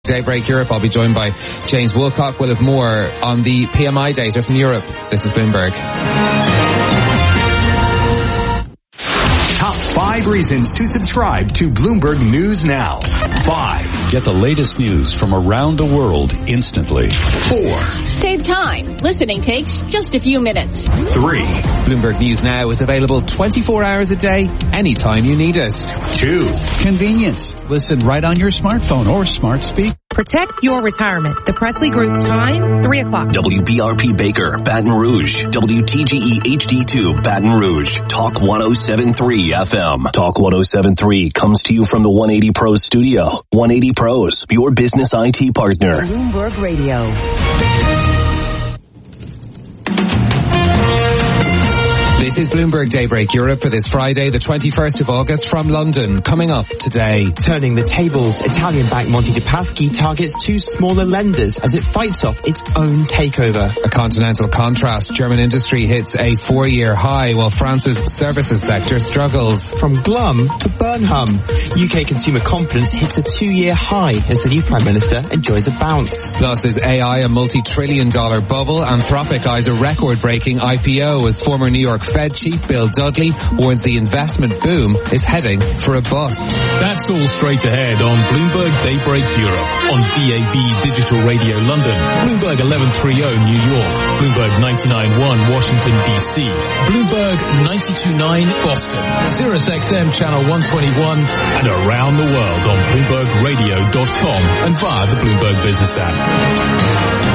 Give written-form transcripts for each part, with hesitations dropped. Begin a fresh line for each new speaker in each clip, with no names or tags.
Daybreak Europe. I'll be joined by James Woolcock. We'll have more on the PMI data from Europe. This is Bloomberg.
Top 5 reasons to subscribe to Bloomberg News Now. 5.
Get the latest news from around the world instantly.
4.
Save time. Listening takes just a few minutes.
3.
Bloomberg News Now is available 24 hours a day, anytime you need it.
2.
Convenience. Listen right on your smartphone or smart speaker.
Protect your retirement. The Presley Group time, 3 o'clock.
WBRP Baker, Baton Rouge. WTGE HD2, Baton Rouge. Talk 107.3 FM. Talk 107.3 comes to you from the 180 Pros studio. 180 Pros, your business IT partner.
Bloomberg Radio.
This is Bloomberg Daybreak Europe for this Friday, the 21st of August from London. Coming up today.
Turning the tables, Italian bank Monte dei Paschi targets 2 smaller lenders as it fights off its own takeover.
A continental contrast, German industry hits a 4-year high while France's services sector struggles.
From glum to Burnham, UK consumer confidence hits a 2-year high as the new Prime Minister enjoys a bounce.
Plus, is AI a multi-trillion-dollar bubble? Anthropic eyes a record-breaking IPO as former New York Fed Chief Bill Dudley warns the investment boom is heading for a bust.
That's all straight ahead on Bloomberg Daybreak Europe, on DAB Digital Radio London, Bloomberg 1130 New York, Bloomberg 99.1 Washington DC, Bloomberg 92.9 Boston, SiriusXM Channel 121, and around the world on BloombergRadio.com and via the Bloomberg Business app.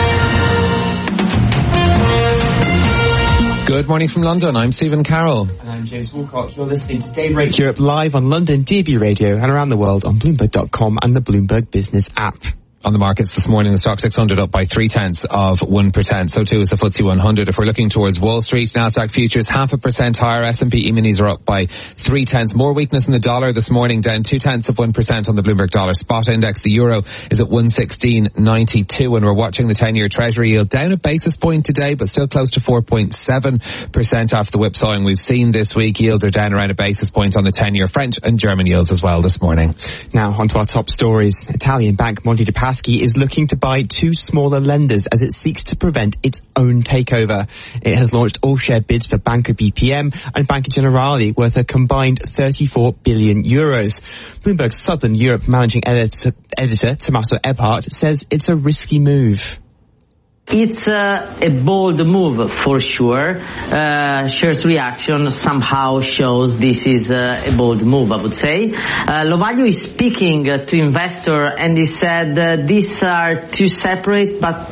Good morning from London. I'm Stephen Carroll.
And I'm James Woolcock. You're listening to Daybreak Europe live on London DAB Radio and around the world on Bloomberg.com and the Bloomberg Business app.
On the markets this morning, the stock 600 up by 0.3%. So too is the FTSE 100. If we're looking towards Wall Street, Nasdaq futures 0.5% higher. S&P E-minis are up by 0.3. More weakness in the dollar this morning, down 0.2% on the Bloomberg Dollar Spot Index. The euro is at 116.92, and we're watching the 10-year Treasury yield down a basis point today, but still close to 4.7% after the whipsawing we've seen this week. Yields are down around a basis point on the 10-year French and German yields as well this morning.
Now onto our top stories. Italian bank Monte dei Paschi is looking to buy 2 smaller lenders as it seeks to prevent its own takeover. It has launched all-share bids for Banco BPM and Banca Generali worth a combined 34 billion euros. Bloomberg's Southern Europe managing editor Tommaso Ebhardt says it's a risky move.
It's a bold move for sure. Shares reaction somehow shows this is a bold move, I would say. Lovaglio is speaking to investor and he said these are 2 separate but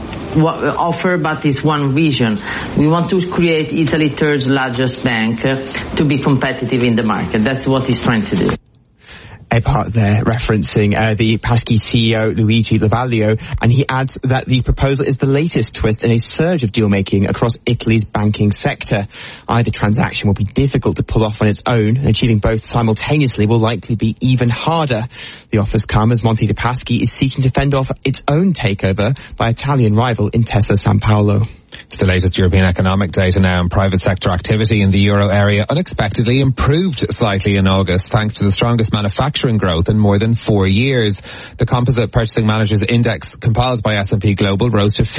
it's one vision. We want to create Italy's 3rd largest bank to be competitive in the market. That's what he's trying to do.
Ebhardt there referencing the Paschi CEO Luigi Lovaglio, and he adds that the proposal is the latest twist in a surge of deal-making across Italy's banking sector. Either transaction will be difficult to pull off on its own, and achieving both simultaneously will likely be even harder. The offers come as Monte dei Paschi is seeking to fend off its own takeover by Italian rival Intesa Sanpaolo.
It's the latest European economic data now, and private sector activity in the euro area unexpectedly improved slightly in August thanks to the strongest manufacturing growth in more than 4 years. The Composite Purchasing Managers Index compiled by S&P Global rose to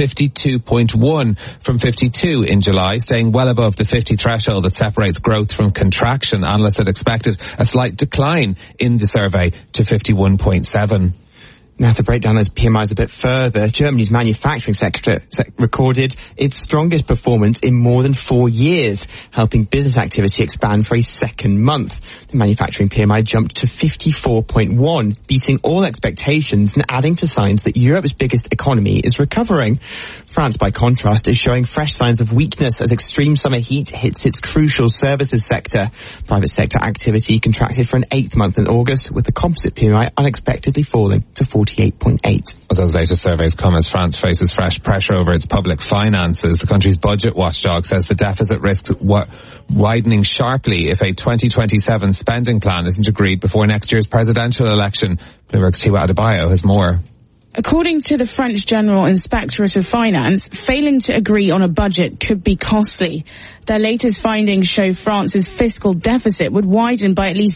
52.1 from 52 in July, staying well above the 50 threshold that separates growth from contraction. Analysts had expected a slight decline in the survey to 51.7.
Now to break down those PMIs a bit further, Germany's manufacturing sector recorded its strongest performance in more than 4 years, helping business activity expand for a second month. The manufacturing PMI jumped to 54.1, beating all expectations and adding to signs that Europe's biggest economy is recovering. France, by contrast, is showing fresh signs of weakness as extreme summer heat hits its crucial services sector. Private sector activity contracted for an 8th month in August, with the composite PMI unexpectedly falling to 48.8.
Well, those latest surveys come as France faces fresh pressure over its public finances. The country's budget watchdog says the deficit risks widening sharply if a 2027 spending plan isn't agreed before next year's presidential election. Bloomberg's Tiwa Adebayo has more.
According to the French General Inspectorate of Finance, failing to agree on a budget could be costly. Their latest findings show France's fiscal deficit would widen by at least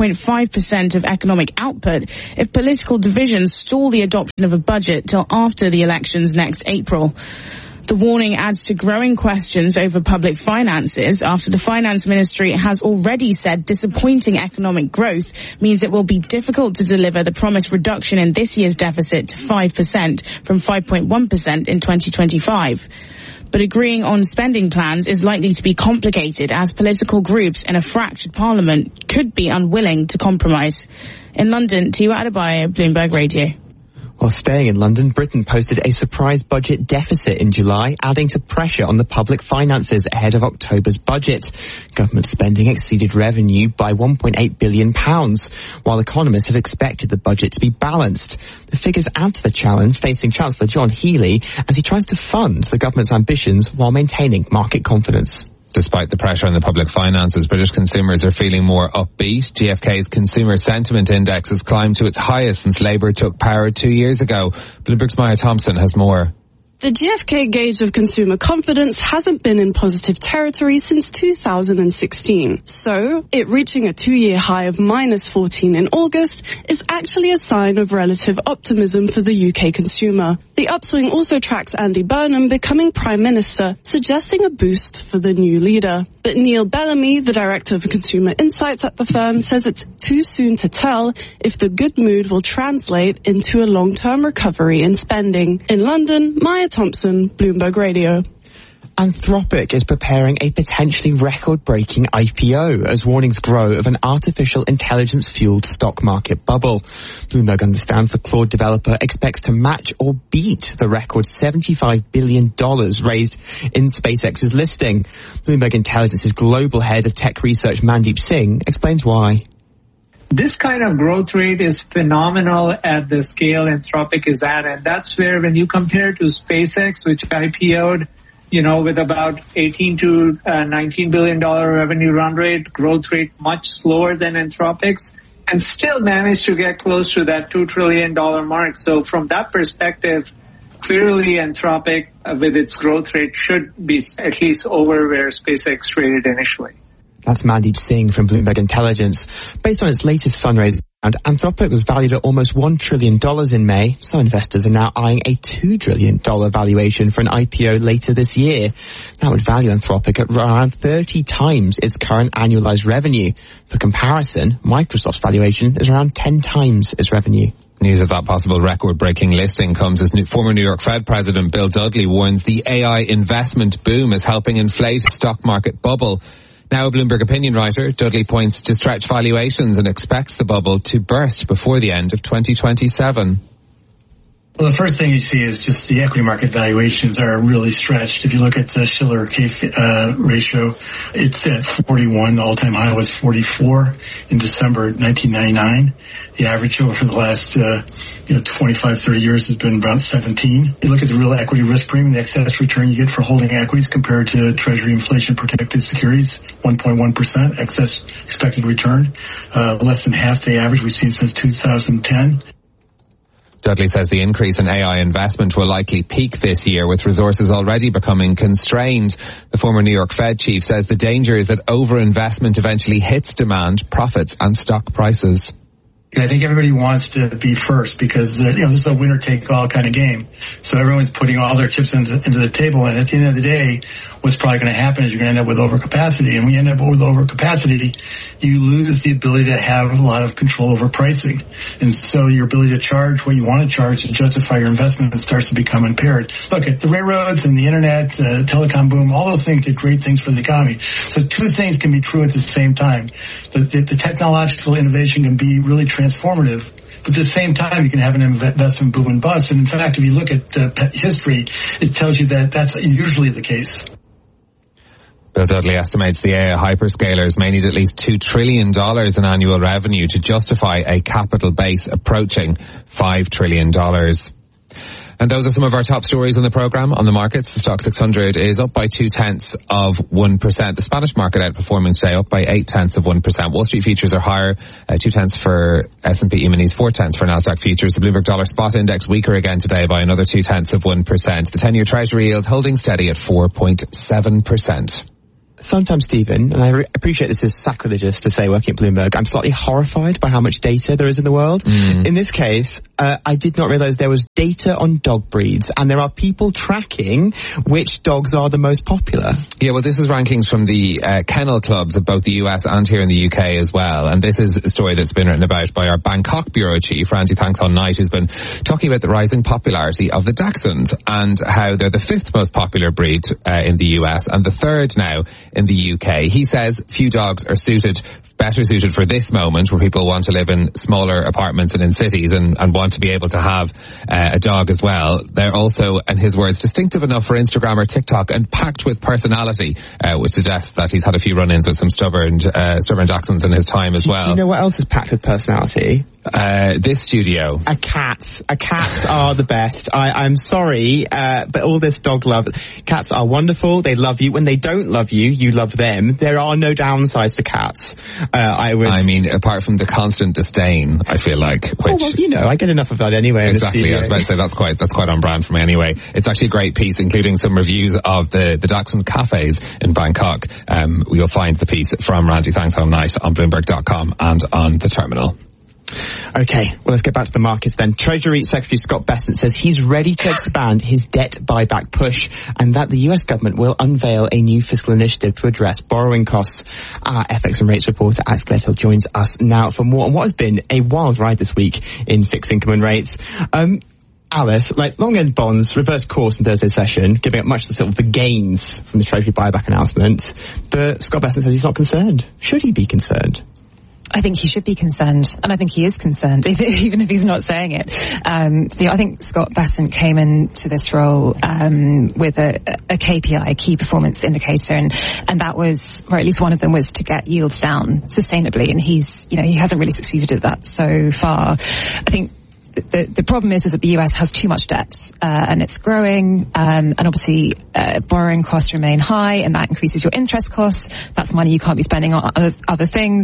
0.5% of economic output if political divisions stall the adoption of a budget till after the elections next April. The warning adds to growing questions over public finances after the finance ministry has already said disappointing economic growth means it will be difficult to deliver the promised reduction in this year's deficit to 5% from 5.1% in 2025. But agreeing on spending plans is likely to be complicated as political groups in a fractured parliament could be unwilling to compromise. In London, Tiwa Adebayo, Bloomberg Radio.
While staying in London, Britain posted a surprise budget deficit in July, adding to pressure on the public finances ahead of October's budget. Government spending exceeded revenue by £1.8 billion, while economists had expected the budget to be balanced. The figures add to the challenge facing Chancellor John Healey as he tries to fund the government's ambitions while maintaining market confidence.
Despite the pressure on the public finances, British consumers are feeling more upbeat. GfK's Consumer Sentiment Index has climbed to its highest since Labour took power 2 years ago. Bloomberg's Maya Thompson has more.
The GfK gauge of consumer confidence hasn't been in positive territory since 2016. So, it reaching a 2-year high of -14 in August is actually a sign of relative optimism for the UK consumer. The upswing also tracks Andy Burnham becoming Prime Minister, suggesting a boost for the new leader. But Neil Bellamy, the Director of Consumer Insights at the firm, says it's too soon to tell if the good mood will translate into a long-term recovery in spending. In London, Maya Thompson, Bloomberg Radio.
Anthropic is preparing a potentially record-breaking IPO as warnings grow of an artificial intelligence-fueled stock market bubble. Bloomberg understands the Claude developer expects to match or beat the record $75 billion raised in SpaceX's listing. Bloomberg Intelligence's global head of tech research, Mandeep Singh, explains why.
This kind of growth rate is phenomenal at the scale Anthropic is at, and that's where when you compare to SpaceX, which IPO'd, with about $18 to $19 billion revenue run rate, growth rate much slower than Anthropic's, and still managed to get close to that $2 trillion mark. So from that perspective, clearly Anthropic, with its growth rate, should be at least over where SpaceX traded initially.
That's Mandeep Singh from Bloomberg Intelligence. Based on its latest fundraising round, Anthropic was valued at almost $1 trillion in May. Some investors are now eyeing a $2 trillion valuation for an IPO later this year. That would value Anthropic at around 30 times its current annualized revenue. For comparison, Microsoft's valuation is around 10 times its revenue.
News of that possible record-breaking listing comes as former New York Fed President Bill Dudley warns the AI investment boom is helping inflate the stock market bubble. Now a Bloomberg opinion writer, Dudley points to stretched valuations and expects the bubble to burst before the end of 2027.
Well, the first thing you see is just the equity market valuations are really stretched. If you look at the Shiller-K ratio, it's at 41. The all-time high was 44 in December 1999. The average over the last 25, 30 years has been about 17. You look at the real equity risk premium, the excess return you get for holding equities compared to Treasury inflation-protected securities, 1.1% excess expected return, less than half the average we've seen since 2010.
Dudley says the increase in AI investment will likely peak this year, with resources already becoming constrained. The former New York Fed chief says the danger is that overinvestment eventually hits demand, profits and stock prices.
I think everybody wants to be first because, this is a winner-take-all kind of game. So everyone's putting all their chips into the table, and at the end of the day, what's probably going to happen is you're going to end up with overcapacity. And when you end up with overcapacity, you lose the ability to have a lot of control over pricing. And so your ability to charge what you want to charge to justify your investment starts to become impaired. Look, at the railroads and the internet, telecom boom, all those things did great things for the economy. So two things can be true at the same time. The technological innovation can be really transformative, but at the same time you can have an investment boom and bust. And in fact, if you look at history, it tells you that that's usually the case.
Bill Dudley estimates the AI hyperscalers may need at least $2 trillion in annual revenue to justify a capital base approaching $5 trillion. And those are some of our top stories on the programme. On the markets, the Stock 600 is up by 0.2%. The Spanish market outperforming today, up by 0.8%. Wall Street futures are higher, 0.2 for S&P E-minis, 0.4 for Nasdaq futures. The Bloomberg Dollar Spot Index weaker again today by another 0.2%. The 10-year Treasury yield holding steady at 4.7%.
Sometimes, Stephen, and I appreciate this is sacrilegious to say working at Bloomberg, I'm slightly horrified by how much data there is in the world. In this case, I did not realize there was data on dog breeds, and there are people tracking which dogs are the most popular.
Yeah, well, this is rankings from the kennel clubs of both the US and here in the UK as well. And this is a story that's been written about by our Bangkok bureau chief, Randy Thangthorn-Knight, who's been talking about the rising popularity of the Dachshund and how they're the 5th most popular breed in the US and the 3rd now in the UK. He says few dogs are better suited for this moment where people want to live in smaller apartments and in cities and want to be able to have a dog as well. They're also, in his words, distinctive enough for Instagram or TikTok and packed with personality, which suggests that he's had a few run-ins with some stubborn Dachshunds in his time as well.
Do you know what else is packed with personality?
This studio.
Cats are the best. I'm sorry, but all this dog love. Cats are wonderful. They love you. When they don't love you, you love them. There are no downsides to cats.
I mean, apart from the constant disdain, I feel like. Which,
I get enough of that anyway.
Exactly. I was about to say that's quite on brand for me anyway. It's actually a great piece, including some reviews of the Dachshund cafes in Bangkok. You'll find the piece from Randy Thangthorn-Knight on Bloomberg.com and on the terminal.
Okay, well, let's get back to the markets then. Treasury Secretary Scott Bessent says he's ready to expand his debt buyback push and that the US government will unveil a new fiscal initiative to address borrowing costs. Our FX and rates reporter Alex Gledhill joins us now for more on what has been a wild ride this week in fixed income and rates. Alice, long end bonds reversed course in Thursday's session, giving up much of the gains from the Treasury buyback announcement. But Scott Bessent says he's not concerned. Should he be concerned?
I think he should be concerned, and I think he is concerned, even if he's not saying it. I think Scott Bessent came into this role with a KPI, key performance indicator, and that was, or at least one of them was to get yields down sustainably, and he hasn't really succeeded at that so far. I think the problem is that the US has too much debt, and it's growing, and obviously borrowing costs remain high, and that increases your interest costs. That's money you can't be spending on other things.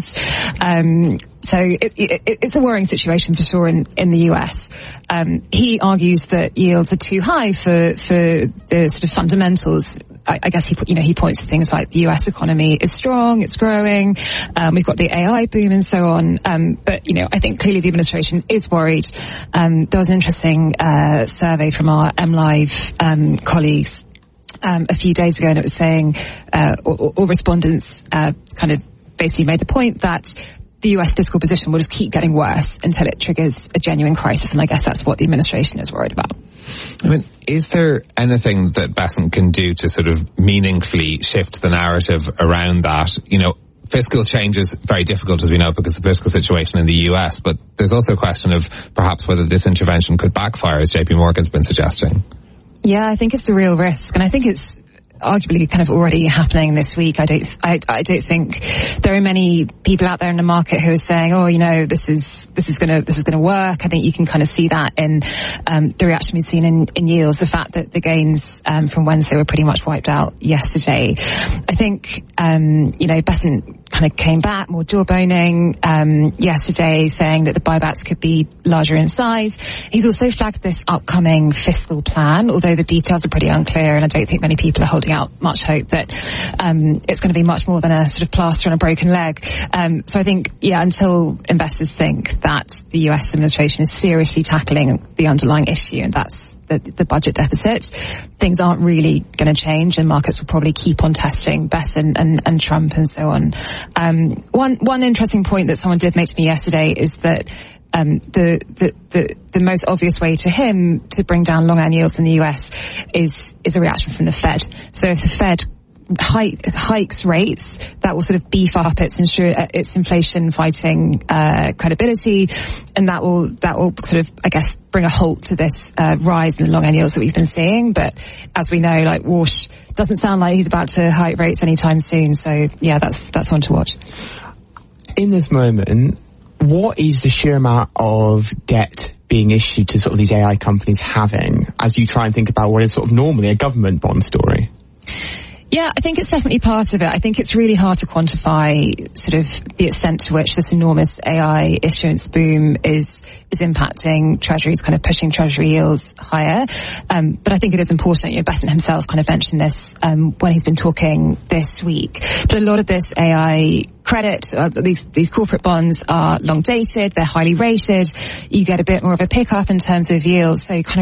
So it's a worrying situation for sure in the US. He argues that yields are too high for the sort of fundamentals. I guess he points to things like the US economy is strong, it's growing, we've got the AI boom and so on. But I think clearly the administration is worried. There was an interesting survey from our MLive colleagues a few days ago, and it was saying all respondents kind of basically made the point that the US fiscal position will just keep getting worse until it triggers a genuine crisis, and I guess that's what the administration is worried about.
I mean, is there anything that Bessent can do to sort of meaningfully shift the narrative around that? Fiscal change is very difficult, as we know, because of the political situation in the US, but there's also a question of perhaps whether this intervention could backfire, as JP Morgan's been suggesting.
Yeah, I think it's a real risk, and I think it's arguably kind of already happening this week. I don't think there are many people out there in the market who are saying, this is gonna work. I think you can kind of see that in the reaction we've seen in yields, the fact that the gains from Wednesday were pretty much wiped out yesterday. I think Bessent kind of came back more jawboning yesterday, saying that the buybacks could be larger in size. He's also flagged this upcoming fiscal plan, although the details are pretty unclear, and I don't think many people are holding out much hope that it's going to be much more than a sort of plaster on a broken leg. So I think, until investors think that the US administration is seriously tackling the underlying issue, and that's the budget deficit, things aren't really going to change, and markets will probably keep on testing Bessent and Trump and so on. One interesting point that someone did make to me yesterday is that the most obvious way to him to bring down long-end yields in the US is a reaction from the Fed. So if the Fed hikes rates, that will sort of beef up its inflation fighting credibility, and that will sort of, I guess, bring a halt to this rise in the long end yields that we've been seeing. But as we know, Walsh doesn't sound like he's about to hike rates anytime soon. So yeah, that's one to watch.
In this moment, what is the sheer amount of debt being issued to sort of these AI companies having as you try and think about what is sort of normally a government bond story?
Yeah, I think it's definitely part of it. I think it's really hard to quantify sort of the extent to which this enormous AI issuance boom is impacting treasuries, kind of pushing treasury yields higher. But I think it is important. Bethan himself kind of mentioned this when he's been talking this week. But a lot of this AI credit, these corporate bonds are long dated, they're highly rated. You get a bit more of a pickup in terms of yields. So you kind of